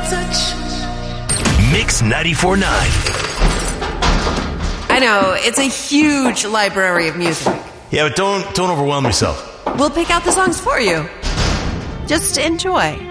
Mix 94.9. I know, it's a huge library of music. Yeah, but don't overwhelm yourself. We'll pick out the songs for you. Just enjoy.